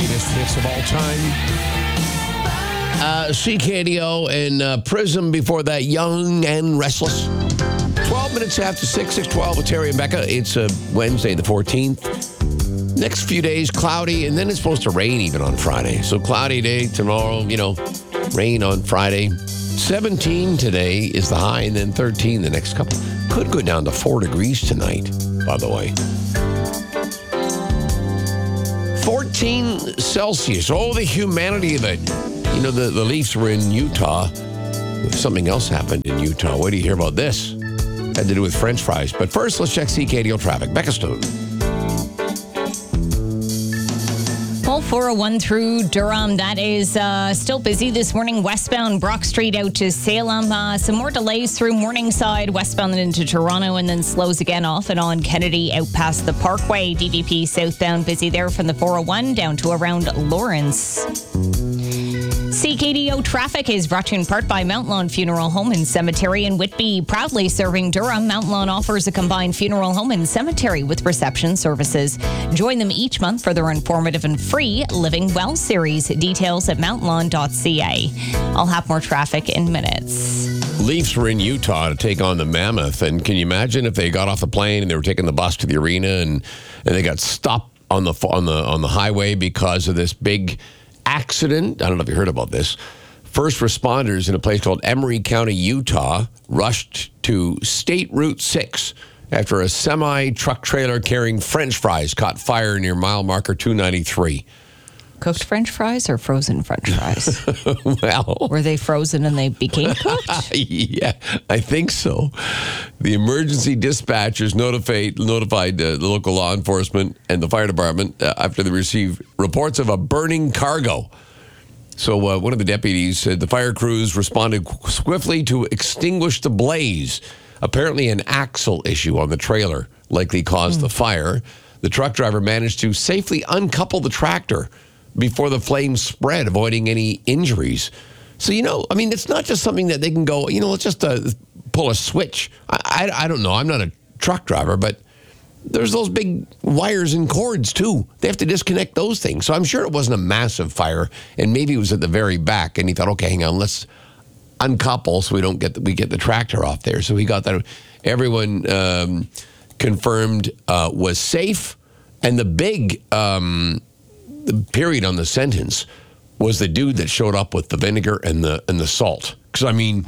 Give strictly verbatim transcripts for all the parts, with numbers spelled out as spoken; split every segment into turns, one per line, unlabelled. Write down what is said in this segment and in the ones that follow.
greatest hits of all time. Uh, C K D O and uh, Prism before that, Young and Restless. twelve minutes after six, six twelve with Terry and Becca. It's uh, Wednesday the fourteenth. Next few days, cloudy, and then it's supposed to rain even on Friday. So cloudy day tomorrow, you know, rain on Friday. seventeen today is the high, and then thirteen the next couple. Could go down to four degrees tonight, by the way. fourteen Celsius. Oh, the humanity of it. You know, the, the Leafs were in Utah. Something else happened in Utah. What do you hear about this? Had to do with French fries. But first, let's check C K D O traffic. Becca Stone.
Well, four oh one through Durham, that is uh, still busy this morning. Westbound Brock Street out to Salem. Uh, some more delays through Morningside, westbound into Toronto, and then slows again off and on Kennedy out past the Parkway. D V P southbound busy there from the four oh one down to around Lawrence. C K D O traffic is brought to you in part by Mount Lawn Funeral Home and Cemetery in Whitby. Proudly serving Durham, Mount Lawn offers a combined funeral home and cemetery with reception services. Join them each month for their informative and free Living Well series. Details at mount lawn dot c a. I'll have more traffic in minutes.
Leafs were in Utah to take on the Mammoth, and can you imagine if they got off the plane and they were taking the bus to the arena and, and they got stopped on the on the on the highway because of this big accident? I don't know if you heard about this. First responders in a place called Emery County, Utah, rushed to State Route six after a semi-truck trailer carrying French fries caught fire near mile marker two ninety-three.
Cooked French fries or frozen French fries?
Well,
were they frozen and they became cooked?
Yeah, I think so. The emergency dispatchers notified notified uh, the local law enforcement and the fire department uh, after they received reports of a burning cargo. So uh, one of the deputies said the fire crews responded swiftly to extinguish the blaze. Apparently an axle issue on the trailer likely caused mm. the fire. The truck driver managed to safely uncouple the tractor before the flames spread, avoiding any injuries. So, you know, I mean, it's not just something that they can go, you know, let's just uh, pull a switch. I, I, I don't know. I'm not a truck driver, but there's those big wires and cords, too. They have to disconnect those things. So I'm sure it wasn't a massive fire, and maybe it was at the very back, and he thought, okay, hang on, let's uncouple so we don't get the, we get the tractor off there. So he got that. Everyone um, confirmed uh, was safe, and the big... Um, The period on the sentence was the dude that showed up with the vinegar and the and the salt. Because, I mean,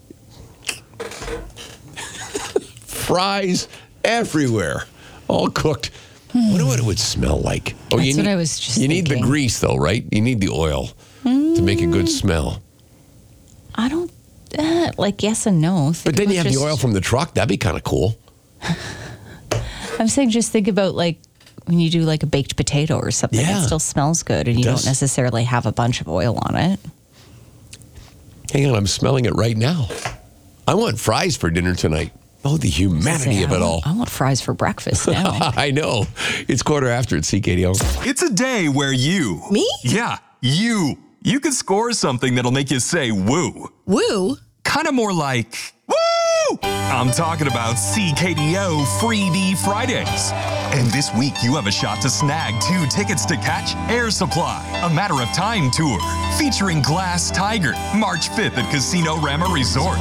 fries everywhere, all cooked. I wonder what it would smell like. Oh,
That's
you need,
what I was just
You
thinking.
need the grease, though, right? You need the oil mm. to make a good smell.
I don't, uh, like, yes and no. Think
but then you have
just,
the oil from the truck. That'd be kind of cool.
I'm saying just think about, like, when you do like a baked potato or something,
yeah.
it still smells good and you don't necessarily have a bunch of oil on it.
Hang on, I'm smelling it right now. I want fries for dinner tonight. Oh, the humanity
say,
of it
I
all.
Want, I want fries for breakfast now.
I know. It's quarter after at C K D O.
It's a day where you...
Me?
Yeah, you. You could score something that'll make you say woo.
Woo?
Kind of more like... Woo! I'm talking about C K D O Freebie Fridays. And this week, you have a shot to snag two tickets to catch Air Supply, a Matter of Time tour, featuring Glass Tiger, March fifth at Casino Rama Resort.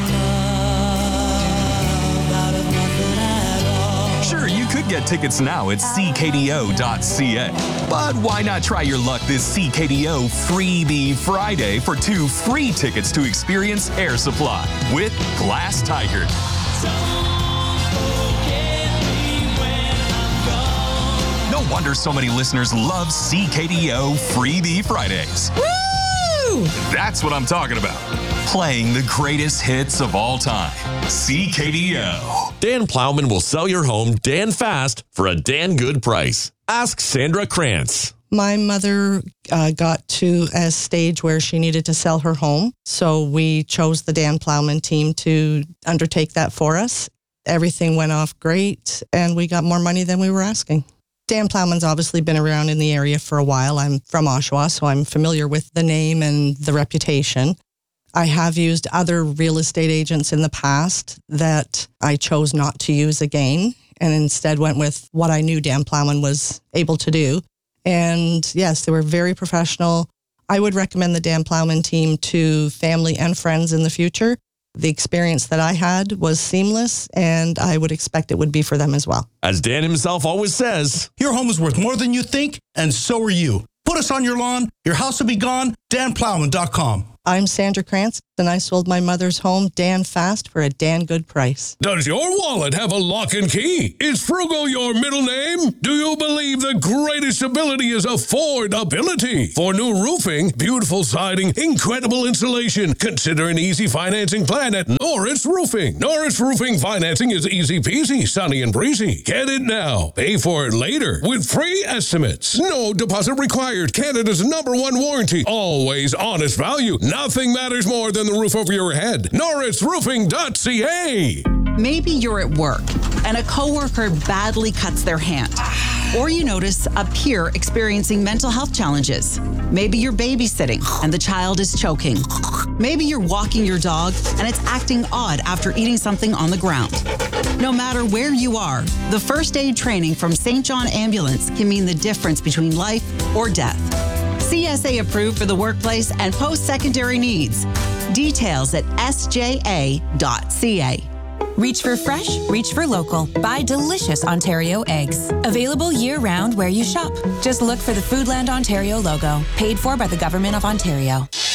Sure, you could get tickets now at c k d o dot c a. But why not try your luck this C K D O Freebie Friday for two free tickets to experience Air Supply with Glass Tiger. No wonder so many listeners love C K D O Freebie Fridays.
Woo!
That's what I'm talking about. Playing the greatest hits of all time. C K D O.
Dan Plowman will sell your home Dan fast for a Dan good price. Ask Sandra Krantz.
My mother uh, got to a stage where she needed to sell her home. So we chose the Dan Plowman team to undertake that for us. Everything went off great, and we got more money than we were asking. Dan Plowman's obviously been around in the area for a while. I'm from Oshawa, so I'm familiar with the name and the reputation. I have used other real estate agents in the past that I chose not to use again, and instead went with what I knew Dan Plowman was able to do. And yes, they were very professional. I would recommend the Dan Plowman team to family and friends in the future. The experience that I had was seamless, and I would expect it would be for them as well.
As Dan himself always says,
your home is worth more than you think, and so are you. Put us on your lawn, your house will be gone, dan plowman dot com.
I'm Sandra Krantz, and I sold my mother's home, Dan Fast, for a Dan good price.
Does your wallet have a lock and key? Is Frugal your middle name? Do you believe the greatest ability is affordability? For new roofing, beautiful siding, incredible insulation, consider an easy financing plan at Norris Roofing. Norris Roofing financing is easy peasy, sunny and breezy. Get it now. Pay for it later with free estimates. No deposit required. Canada's number one warranty. Always honest value. Nothing matters more than the roof over your head. Norris Roofing dot C A.
Maybe you're at work and a coworker badly cuts their hand. Or you notice a peer experiencing mental health challenges. Maybe you're babysitting and the child is choking. Maybe you're walking your dog and it's acting odd after eating something on the ground. No matter where you are, the first aid training from Saint John Ambulance can mean the difference between life or death. C S A approved for the workplace and post-secondary needs. Details at S J A dot C A.
Reach for fresh, reach for local. Buy delicious Ontario eggs. Available year-round where you shop. Just look for the Foodland Ontario logo. Paid for by the Government of Ontario.